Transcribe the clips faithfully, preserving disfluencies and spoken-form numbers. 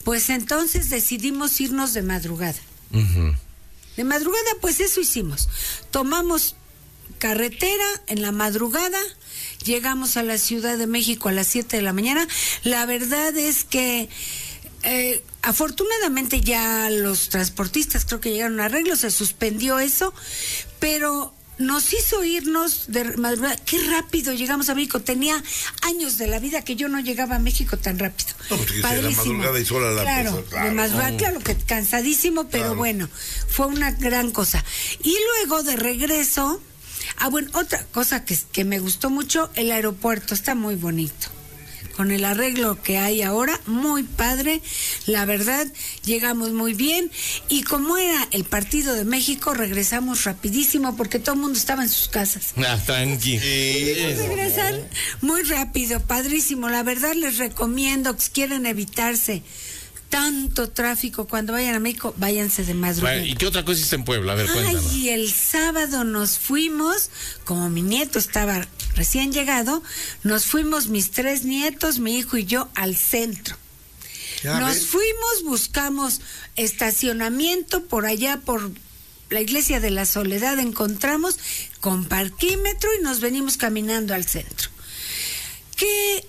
Pues entonces decidimos irnos de madrugada. Uh-huh. De madrugada, pues eso hicimos. Tomamos carretera en la madrugada, llegamos a la Ciudad de México a las siete de la mañana. La verdad es que eh, afortunadamente ya los transportistas creo que llegaron a arreglo, se suspendió eso, pero nos hizo irnos de madrugada. Qué rápido llegamos a México. Tenía años de la vida que yo no llegaba a México tan rápido. No, porque la madrugada y sola la claro, cosa, claro. De madrugada, claro que cansadísimo, pero claro. Bueno, fue una gran cosa. Y luego de regreso, ah, bueno, otra cosa que, que me gustó mucho, el aeropuerto está muy bonito. Con el arreglo que hay ahora, muy padre, la verdad, llegamos muy bien, y como era el partido de México, regresamos rapidísimo, porque todo el mundo estaba en sus casas. Ah, tranqui. Pudimos regresar muy rápido, padrísimo, la verdad les recomiendo que si quieren evitarse tanto tráfico cuando vayan a México, váyanse de madrugada. Bueno, ¿y qué otra cosa hiciste en Puebla? A ver, cuéntanos. Ay, y el sábado nos fuimos, como mi nieto estaba recién llegado, nos fuimos mis tres nietos, mi hijo y yo al centro. Nos ves? fuimos, buscamos estacionamiento por allá, por la Iglesia de la Soledad, encontramos con parquímetro y nos venimos caminando al centro. Qué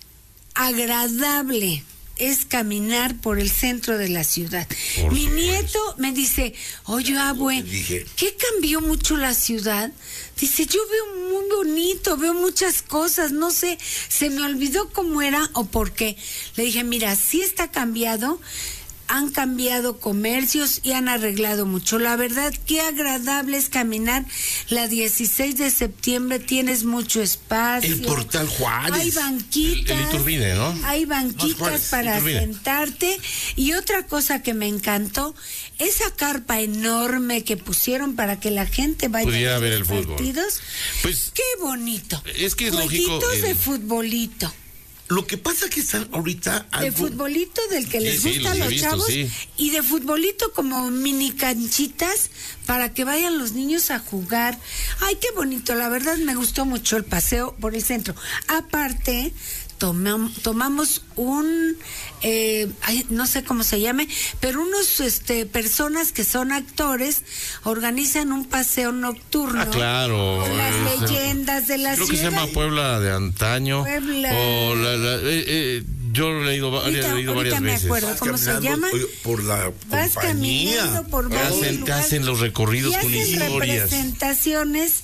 agradable es caminar por el centro de la ciudad. Por Mi supuesto. nieto me dice, oye, abue, ¿qué cambió mucho la ciudad? Dice, yo veo muy bonito, veo muchas cosas, no sé, se me olvidó cómo era o por qué. Le dije, mira, sí está cambiado, han cambiado comercios y han arreglado mucho. La verdad, qué agradable es caminar. La dieciséis de septiembre tienes mucho espacio. El Portal Juárez. Hay banquitas. El, el Iturbide, ¿no? Hay banquitas no, para Iturbide. sentarte. Y otra cosa que me encantó, esa carpa enorme que pusieron para que la gente vaya pudiera a ver el partidos. Fútbol. Pues, qué bonito. Es que es Jueguitos lógico. El... de futbolito. Lo que pasa es que están ahorita algo... De futbolito del que sí, les sí, gusta a los los visto, chavos sí. Y de futbolito como mini canchitas para que vayan los niños a jugar. Ay, qué bonito, la verdad me gustó mucho el paseo por el centro. Aparte, tomam, tomamos un, eh, ay, no sé cómo se llame, pero unos este, personas que son actores organizan un paseo nocturno. Ah, claro. Con las eh, leyendas de la creo ciudad. Creo que se llama Puebla de antaño. Puebla. O la, la, eh, eh, yo lo he leído, ahorita, he leído varias me veces. Acuerdo, ¿cómo se llama? Por la Vas compañía. caminando por te hacen, te hacen los recorridos y con hacen historias. representaciones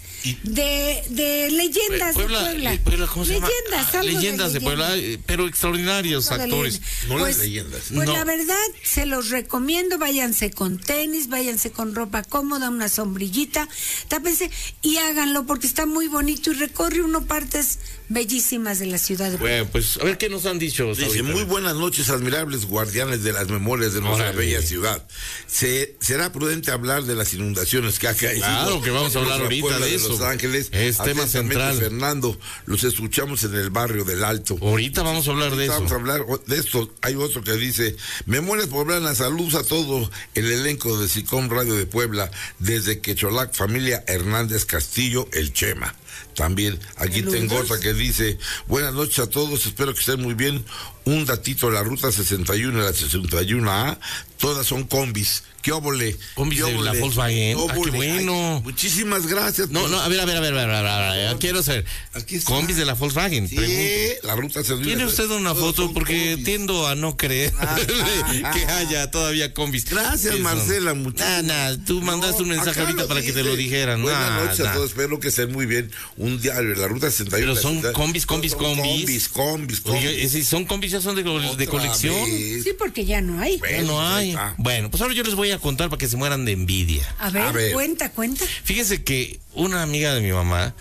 de, de leyendas Puebla, de Puebla. Puebla ¿cómo se leyendas, llama? Ah, algo leyendas de, de Puebla, pero extraordinarios algo actores. No pues, las leyendas. Pues no. La verdad, se los recomiendo, váyanse con tenis, váyanse con ropa cómoda, una sombrillita, tápense y háganlo porque está muy bonito y recorre uno partes bellísimas de la ciudad de Puebla. Bueno, pues a ver qué nos han dicho. Dice, ahorita. muy buenas noches, admirables guardianes de las memorias de nuestra Órale. bella ciudad. Se, será prudente hablar de las inundaciones que ha caído. Claro que vamos a hablar ahorita Puebla de de eso. Los Ángeles. Es tema central. Fernando, los escuchamos en el barrio del Alto. Ahorita vamos a hablar de Ahorita eso. Vamos a hablar de esto. Hay otro que dice, memorias poblanas, saludos a todo el elenco de SICOM Radio de Puebla, desde Quecholac, familia Hernández Castillo, el Chema. También aquí Saludos. tengo otra que dice, buenas noches a todos, espero que estén muy bien. Un datito de la ruta sesenta y uno y la sesenta y uno A, todas son combis. ¿Qué óvole? Combis ¿Qué de óvole? la Volkswagen. ¿Qué Ah, qué óvole? bueno. Ay, muchísimas gracias. No, no, a ver, a ver, a ver, a ver, a ver, a ver, quiero saber. Aquí está. Combis de la Volkswagen, Sí, pregunto. la ruta sesenta y uno. ¿Tiene usted una Todos foto? son Porque combis. tiendo a no creer Ah, ah, que ah, haya todavía combis. Gracias, Eso. Marcela, muchísimas. Nah, nah, tú mandaste un mensaje acá ahorita lo para que te dice. lo dijeran. Buenas Nah, noches a nah. todos, espero que estén muy bien. Un diario, la ruta sesenta y uno. Pero son la ciudad- combis, combis, son combis. Combis, combis, combis. Oye, si son combis ya son de, de Otra colección. vez. Sí, porque ya no hay. Ya no hay. Ah. Bueno, pues ahora yo les voy a contar para que se mueran de envidia. A ver, A ver. cuenta, cuenta. Fíjense que una amiga de mi mamá,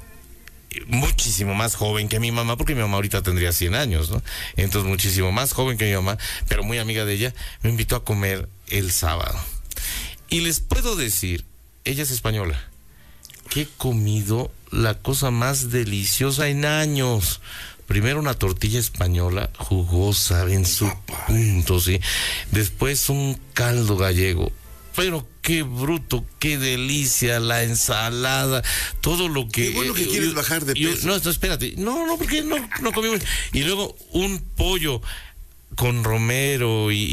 muchísimo más joven que mi mamá, porque mi mamá ahorita tendría cien años, ¿no? Entonces muchísimo más joven que mi mamá, pero muy amiga de ella, me invitó a comer el sábado. Y les puedo decir, ella es española, que he comido la cosa más deliciosa en años. Primero una tortilla española jugosa en su punto, ¿sí? Después un caldo gallego. Pero qué bruto, qué delicia, la ensalada, todo lo que... Qué bueno que eh, quieres yo, bajar de yo, peso. no, no, espérate. No, no, porque no, no comimos. Y luego un pollo con romero y...